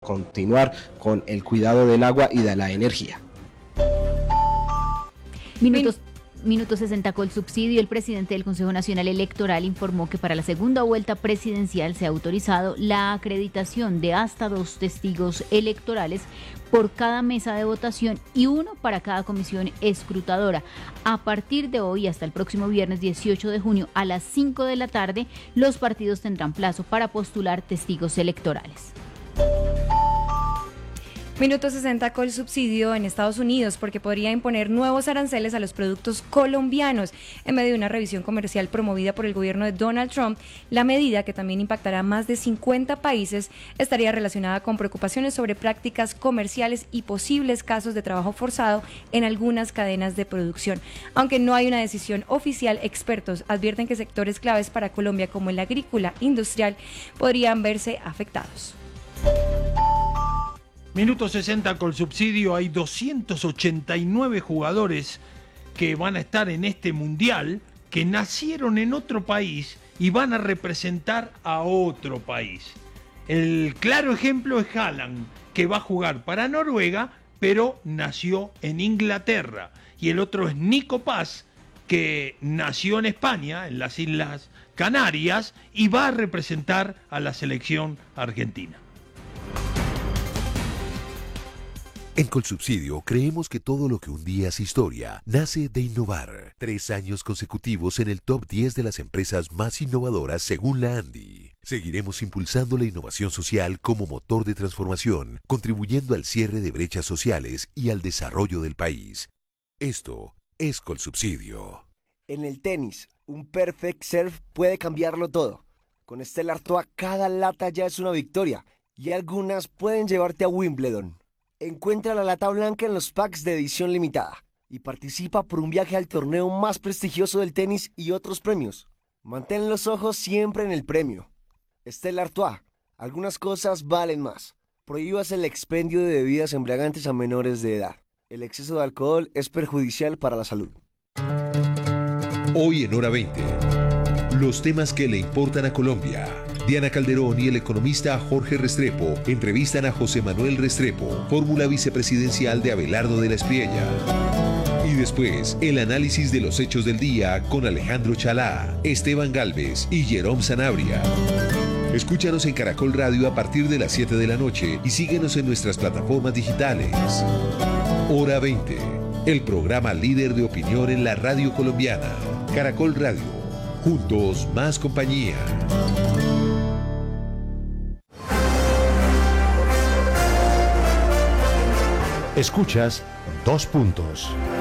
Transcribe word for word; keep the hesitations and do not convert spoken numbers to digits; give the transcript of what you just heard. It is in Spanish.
continuar con el cuidado del agua y de la energía. Minutos. Minuto sesenta Colsubsidio. El presidente del Consejo Nacional Electoral informó que para la segunda vuelta presidencial se ha autorizado la acreditación de hasta dos testigos electorales por cada mesa de votación y uno para cada comisión escrutadora. A partir de hoy hasta el próximo viernes dieciocho de junio a las cinco de la tarde, los partidos tendrán plazo para postular testigos electorales. Minuto sesenta Colsubsidio en Estados Unidos, porque podría imponer nuevos aranceles a los productos colombianos. En medio de una revisión comercial promovida por el gobierno de Donald Trump, la medida, que también impactará a más de cincuenta países, estaría relacionada con preocupaciones sobre prácticas comerciales y posibles casos de trabajo forzado en algunas cadenas de producción. Aunque no hay una decisión oficial, expertos advierten que sectores claves para Colombia, como el agrícola industrial, podrían verse afectados. Minuto sesenta Colsubsidio. Hay doscientos ochenta y nueve jugadores que van a estar en este mundial, que nacieron en otro país y van a representar a otro país. El claro ejemplo es Haaland, que va a jugar para Noruega, pero nació en Inglaterra. Y el otro es Nico Paz, que nació en España, en las Islas Canarias, y va a representar a la selección argentina. En Colsubsidio creemos que todo lo que un día es historia nace de innovar. Tres años consecutivos en el top diez de las empresas más innovadoras según la ANDI. Seguiremos impulsando la innovación social como motor de transformación, contribuyendo al cierre de brechas sociales y al desarrollo del país. Esto es Colsubsidio. En el tenis, un perfect serve puede cambiarlo todo. Con Stella Artois cada lata ya es una victoria y algunas pueden llevarte a Wimbledon. Encuentra la lata blanca en los packs de edición limitada y participa por un viaje al torneo más prestigioso del tenis y otros premios. Mantén los ojos siempre en el premio. Stella Artois, algunas cosas valen más. Prohíbas el expendio de bebidas embriagantes a menores de edad. El exceso de alcohol es perjudicial para la salud. Hoy en Hora veinte, los temas que le importan a Colombia. Diana Calderón y el economista Jorge Restrepo entrevistan a José Manuel Restrepo, fórmula vicepresidencial de Abelardo de la Espriella. Y después, el análisis de los hechos del día con Alejandro Chalá, Esteban Galvez y Jerome Sanabria. Escúchanos en Caracol Radio a partir de las siete de la noche y síguenos en nuestras plataformas digitales. Hora veinte, el programa líder de opinión en la radio colombiana. Caracol Radio, juntos más compañía. Escuchas Dos Puntos.